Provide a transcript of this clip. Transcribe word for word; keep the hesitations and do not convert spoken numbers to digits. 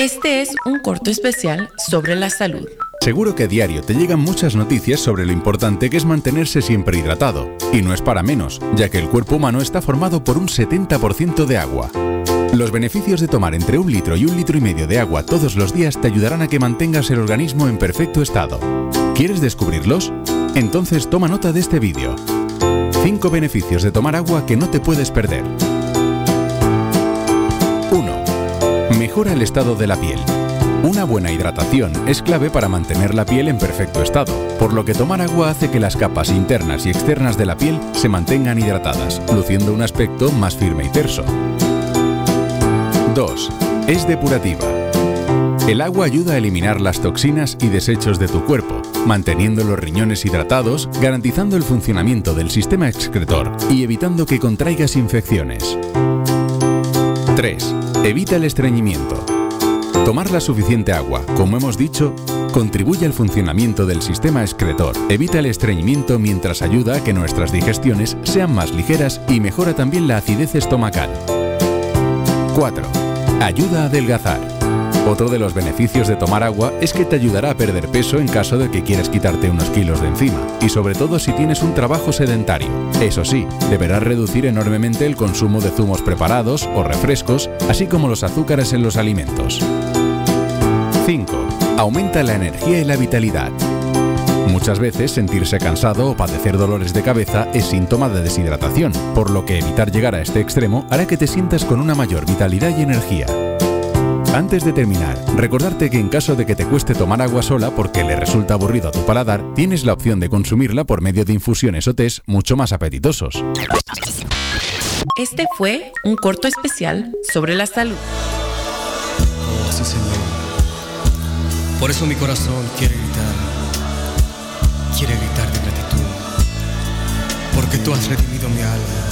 Este es un corto especial sobre la salud. Seguro que a diario te llegan muchas noticias sobre lo importante que es mantenerse siempre hidratado. Y no es para menos, ya que el cuerpo humano está formado por un setenta por ciento de agua. Los beneficios de tomar entre un litro y un litro y medio de agua todos los días te ayudarán a que mantengas el organismo en perfecto estado. ¿Quieres descubrirlos? Entonces toma nota de este vídeo. cinco beneficios de tomar agua que no te puedes perder. uno. Mejora el estado de la piel. Una buena hidratación es clave para mantener la piel en perfecto estado, por lo que tomar agua hace que las capas internas y externas de la piel se mantengan hidratadas, luciendo un aspecto más firme y terso. dos. Es depurativa. El agua ayuda a eliminar las toxinas y desechos de tu cuerpo, manteniendo los riñones hidratados, garantizando el funcionamiento del sistema excretor y evitando que contraigas infecciones. tres. Evita el estreñimiento. Tomar la suficiente agua, como hemos dicho, contribuye al funcionamiento del sistema excretor, evita el estreñimiento mientras ayuda a que nuestras digestiones sean más ligeras y mejora también la acidez estomacal. cuatro. Ayuda a adelgazar. Otro de los beneficios de tomar agua es que te ayudará a perder peso en caso de que quieras quitarte unos kilos de encima, y sobre todo si tienes un trabajo sedentario. Eso sí, deberás reducir enormemente el consumo de zumos preparados o refrescos, así como los azúcares en los alimentos. cinco. Aumenta la energía y la vitalidad. Muchas veces sentirse cansado o padecer dolores de cabeza es síntoma de deshidratación, por lo que evitar llegar a este extremo hará que te sientas con una mayor vitalidad y energía. Antes de terminar, recordarte que en caso de que te cueste tomar agua sola porque le resulta aburrido a tu paladar, tienes la opción de consumirla por medio de infusiones o tés mucho más apetitosos. Este fue un corto especial sobre la salud. Oh, sí, Señor. Por eso mi corazón quiere gritar, quiere gritar de gratitud, porque tú has redimido mi alma.